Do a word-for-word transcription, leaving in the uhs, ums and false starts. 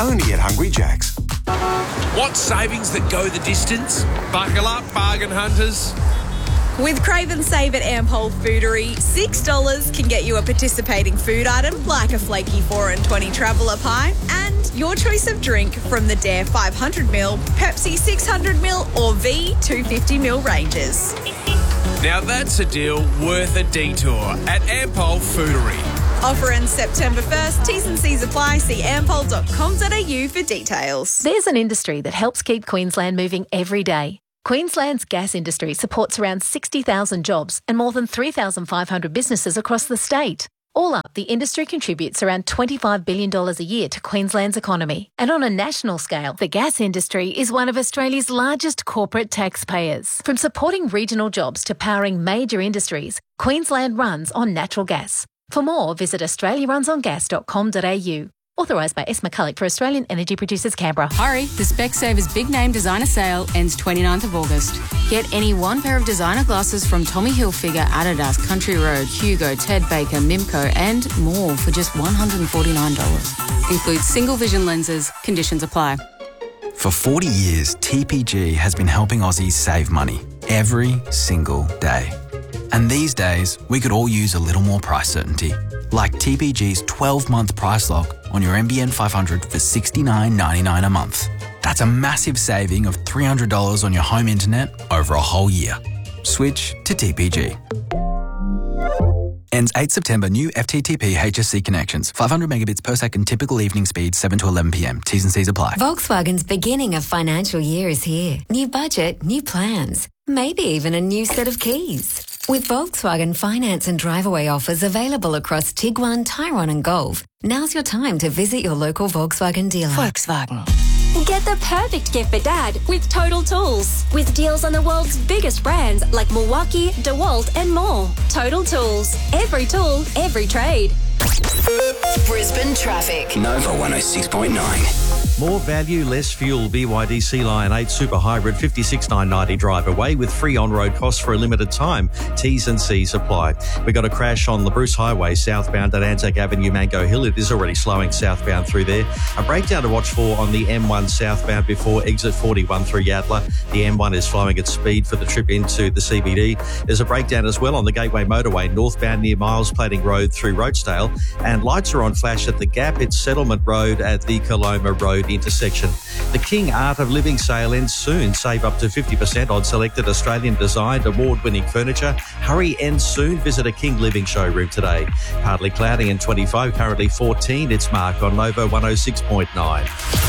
Only at Hungry Jack's. Want savings that go the distance? Buckle up, bargain hunters. With Crave and Save at Ampol Foodery, six dollars can get you a participating food item like a flaky four and twenty Traveller pie and your choice of drink from the Dare five hundred milliliter, Pepsi six hundred milliliter or V two hundred fifty milliliter ranges. Now that's a deal worth a detour at Ampol Foodery. Offer ends September first. T's and C's apply. See ampol dot com dot a u for details. There's an industry that helps keep Queensland moving every day. Queensland's gas industry supports around sixty thousand jobs and more than three thousand five hundred businesses across the state. All up, the industry contributes around twenty-five billion dollars a year to Queensland's economy. And on a national scale, the gas industry is one of Australia's largest corporate taxpayers. From supporting regional jobs to powering major industries, Queensland runs on natural gas. For more, visit australia runs on gas dot com dot a u. Authorised by S. McCulloch for Australian Energy Producers, Canberra. Hurry, the Specsavers Big Name Designer Sale ends twenty-ninth of August. Get any one pair of designer glasses from Tommy Hilfiger, Adidas, Country Road, Hugo, Ted Baker, Mimco and more for just one hundred forty-nine dollars. Includes single vision lenses. Conditions apply. For forty years, T P G has been helping Aussies save money every single day. And these days, we could all use a little more price certainty. Like T P G's twelve-month price lock on your N B N five hundred for sixty-nine ninety-nine a month. That's a massive saving of three hundred dollars on your home internet over a whole year. Switch to T P G. Ends eighth September. New F T T P H S C connections. five hundred megabits per second typical evening speed, seven to eleven p m. T's and C's apply. Volkswagen's beginning of financial year is here. New budget, new plans. Maybe even a new set of keys. With Volkswagen finance and drive-away offers available across Tiguan, Tyrone and Golf, now's your time to visit your local Volkswagen dealer. Volkswagen. Get the perfect gift for Dad with Total Tools. With deals on the world's biggest brands like Milwaukee, DeWalt and more. Total Tools. Every tool, every trade. Brisbane traffic. Nova one oh six point nine. More value, less fuel. B Y D Sea Lion eight Super Hybrid fifty-six thousand nine hundred ninety drive away with free on-road costs for a limited time. T's and C's apply. We got a crash on the Bruce Highway southbound at Anzac Avenue, Mango Hill. It is already slowing southbound through there. A breakdown to watch for on the M one southbound before exit forty-one through Yatala. The M one is flowing at speed for the trip into the C B D. There's a breakdown as well on the Gateway Motorway northbound near Miles Plating Road through Rochedale. And lights are on flash at the Gap. It's Settlement Road at the Coloma Road intersection. The King Art of Living sale ends soon. Save up to fifty percent on selected Australian designed award-winning furniture. Hurry, ends soon. Visit a King Living showroom today. Partly cloudy and twenty-five, currently fourteen. It's Mark on Nova one oh six point nine.